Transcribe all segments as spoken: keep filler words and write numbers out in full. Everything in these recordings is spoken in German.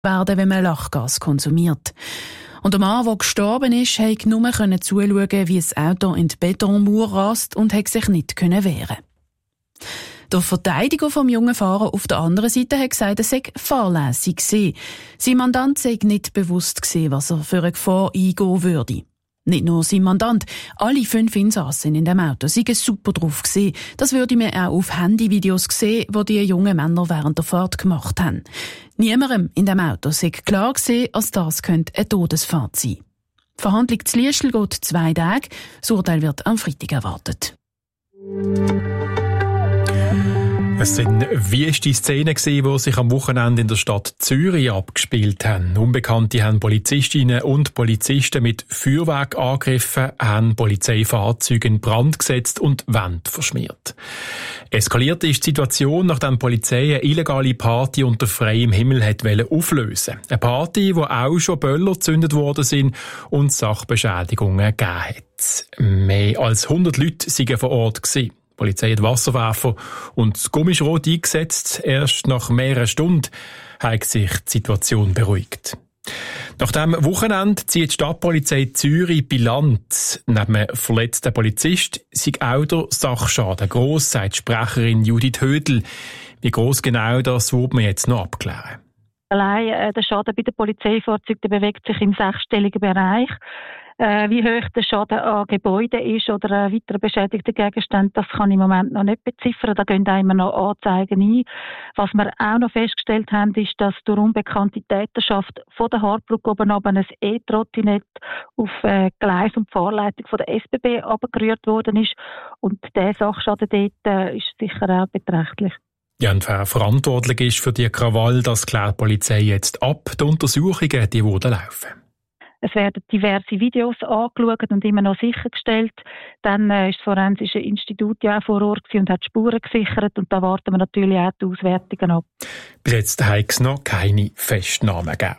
werden, wenn man Lachgas konsumiert. Und der Mann, der gestorben ist, konnte nur zuschauen, wie das Auto in die Betonmauer rast und konnte sich nicht wehren. Der Verteidiger vom jungen Fahrer auf der anderen Seite hat gesagt, er sei fahrlässig gewesen. Sein Mandant sei nicht bewusst gewesen, was er für eine Gefahr eingehen würde. Nicht nur sein Mandant, alle fünf Insassen in dem Auto seien super drauf gewesen. Das würde man auch auf Handyvideos sehen, die die jungen Männer während der Fahrt gemacht haben. Niemandem in dem Auto sei klar gewesen, als das könnte eine Todesfahrt sein. Die Verhandlung zu Liestl geht zwei Tage. Das Urteil wird am Freitag erwartet. Es waren wüste Szenen, die sich am Wochenende in der Stadt Zürich abgespielt haben. Unbekannte haben Polizistinnen und Polizisten mit Feuerwerk angegriffen, haben Polizeifahrzeuge in Brand gesetzt und Wände verschmiert. Eskaliert ist die Situation, nachdem die Polizei eine illegale Party unter freiem Himmel hat auflösen wollte. Eine Party, wo auch schon Böller gezündet worden sind und Sachbeschädigungen gegeben hat. Mehr als hundert Leute waren vor Ort gewesen. Die Polizei hat Wasserwerfer und Gummischrot eingesetzt. Erst nach mehreren Stunden hat sich die Situation beruhigt. Nach dem Wochenende zieht die Stadtpolizei Zürich Bilanz. Neben einem verletzten Polizist sei auch der Sachschaden gross, sagt Sprecherin Judith Hödel. Wie gross genau, das wird man jetzt noch abklären. Allein äh, der Schaden bei den Polizeifahrzeugen bewegt sich im sechsstelligen Bereich. Äh, wie hoch der Schaden an Gebäuden ist oder äh, weitere beschädigte Gegenstände, das kann ich im Moment noch nicht beziffern. Da gehen immer noch Anzeigen ein. Was wir auch noch festgestellt haben, ist, dass durch unbekannte Täterschaft von der Hartbrücke oben runter ein E-Trottinett auf äh, Gleis und Fahrleitung von der S B B abgerührt worden ist. Und der Sachschaden dort äh, ist sicher auch beträchtlich. Ja, und wer verantwortlich ist für die Krawall, das klärt die Polizei jetzt ab. Die Untersuchungen, die wurden laufen. Es werden diverse Videos angeschaut und immer noch sichergestellt. Dann äh, ist das Forensische Institut ja auch vor Ort und hat Spuren gesichert. Und da warten wir natürlich auch die Auswertungen ab. Bis jetzt hat es noch keine Festnahmen gegeben.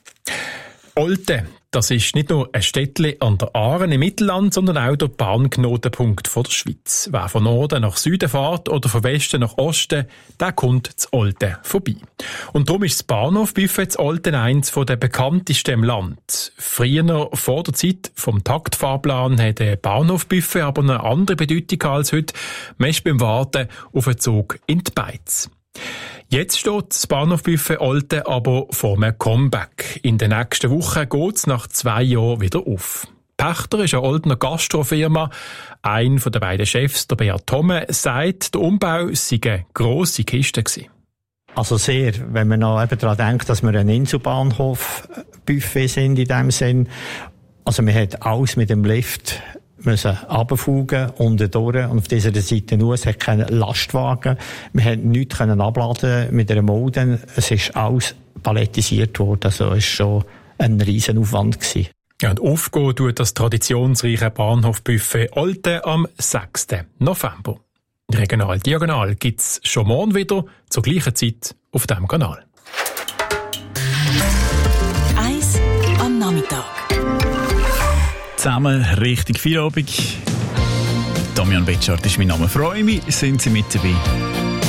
Olten, das ist nicht nur ein Städtchen an der Aare im Mittelland, sondern auch der Bahnknotenpunkt von der Schweiz. Wer von Norden nach Süden fährt oder von Westen nach Osten, der kommt zu Olten vorbei. Und darum ist das Bahnhofbuffet zu Olten eins der bekanntesten im Land. Früher, vor der Zeit vom Taktfahrplan, hat ein Bahnhofbuffet aber eine andere Bedeutung als heute, meist beim Warten auf einen Zug in die Beiz. Jetzt steht das Bahnhofbuffet Olten aber vor einem Comeback. In den nächsten Wochen geht es nach zwei Jahren wieder auf. Pächter ist eine Oltener Gastrofirma. Ein von den beiden Chefs, der Beat Thome, sagt, der Umbau sei eine grosse Kiste gewesen. Also sehr, wenn man noch eben daran denkt, dass wir ein Inselbahnhof-Buffet sind in dem Sinn. Also man hat alles mit dem Lift müssen runterfugen, unten durch, und auf dieser Seite nur, es hat keinen Lastwagen, wir konnten nichts abladen mit einer Mode, es ist alles palettisiert worden, also es war schon ein riesen Aufwand gewesen. Ja, und aufgehen tut das traditionsreiche Bahnhofbuffet Olten am sechsten November. Regional Diagonal gibt's schon morgen wieder, zur gleichen Zeit auf diesem Kanal. Eins am Nachmittag. Zusammen richtig Feierabend. Damian Betschart ist mein Name. Freue mich, sind Sie mit dabei.